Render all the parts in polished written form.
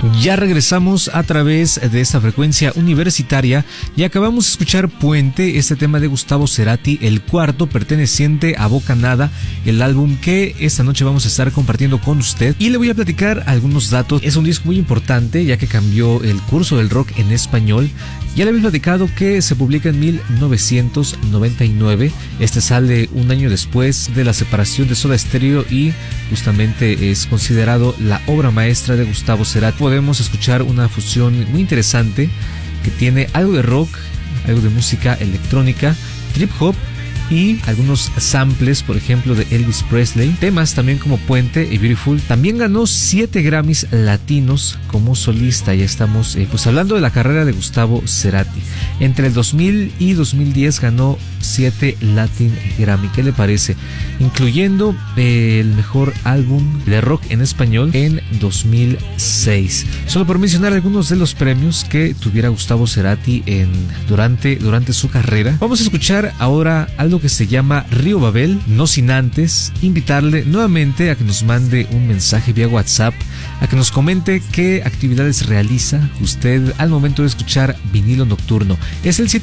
Ya regresamos a través de esta frecuencia universitaria y acabamos de escuchar Puente, este tema de Gustavo Cerati, el cuarto perteneciente a Bocanada, el álbum que esta noche vamos a estar compartiendo con usted. Y le voy a platicar algunos datos. Es un disco muy importante ya que cambió el curso del rock en español. Ya le había platicado que se publica en 1999. Este sale un año después de la separación de Soda Stereo y justamente es considerado la obra maestra de Gustavo Cerati. Podemos escuchar una fusión muy interesante que tiene algo de rock, algo de música electrónica, trip hop y algunos samples, por ejemplo, de Elvis Presley. Temas también como Puente y Beautiful. También ganó 7 Grammys latinos como solista. Ya estamos pues hablando de la carrera de Gustavo Cerati. Entre el 2000 y 2010 ganó 7 Latin Grammy. ¿Qué le parece? Incluyendo el mejor álbum de rock en español en 2006. Solo por mencionar algunos de los premios que tuviera Gustavo Cerati durante su carrera. Vamos a escuchar ahora algo que se llama Río Babel, no sin antes invitarle nuevamente a que nos mande un mensaje vía WhatsApp, a que nos comente qué actividades realiza usted al momento de escuchar Vinilo Nocturno. Es el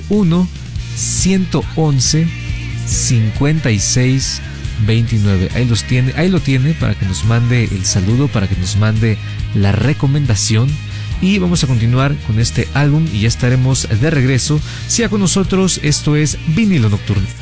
771-111-5629. Ahí lo tiene para que nos mande el saludo, para que nos mande la recomendación. Y vamos a continuar con este álbum y ya estaremos de regreso. Siga con nosotros, esto es Vinilo Nocturno.